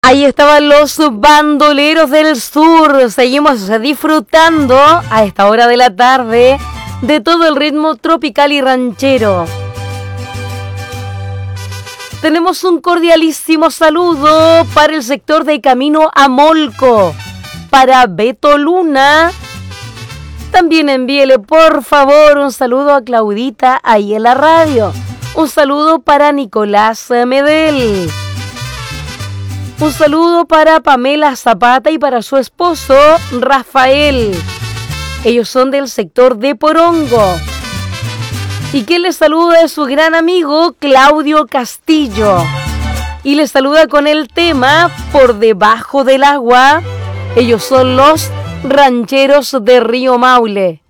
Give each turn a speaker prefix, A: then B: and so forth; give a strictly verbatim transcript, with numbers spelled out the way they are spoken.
A: Ahí estaban los bandoleros del sur. Seguimos disfrutando a esta hora de la tarde de todo el ritmo tropical y ranchero. Tenemos un cordialísimo saludo para el sector de Camino a Molco, para Beto Luna. También envíele por favor un saludo a Claudita ahí en la radio. Un saludo para Nicolás Medel. Un saludo para Pamela Zapata y para su esposo Rafael. Ellos son del sector de Porongo. Y quien les saluda es su gran amigo Claudio Castillo. Y les saluda con el tema Por Debajo del Agua. Ellos son los rancheros de Río Maule.